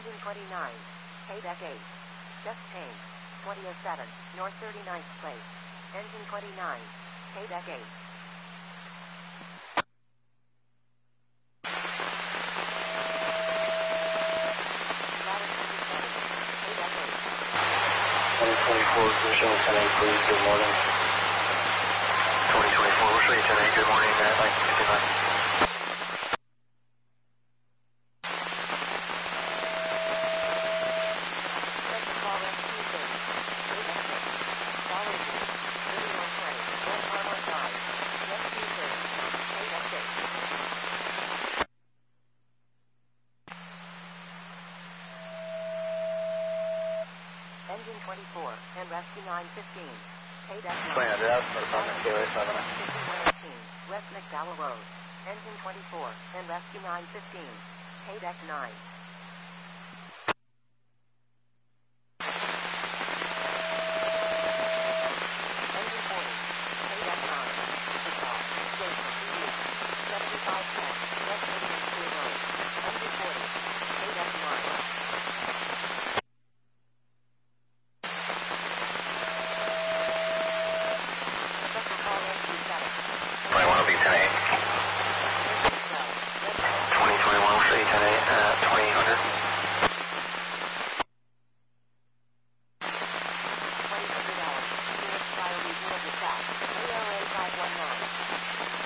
Engine 29. Haydeck 8. Just change. 2007, North 39th place. Engine 29. Haydeck 8. Please, good morning. 2024, we'll show you today. Good morning, 1959. Engine 24, and rescue 915. Haydeck 9. 300 out, Northbound KOA 7. 5118, West McDowell Road. Engine 24, and rescue 915. Haydeck 9.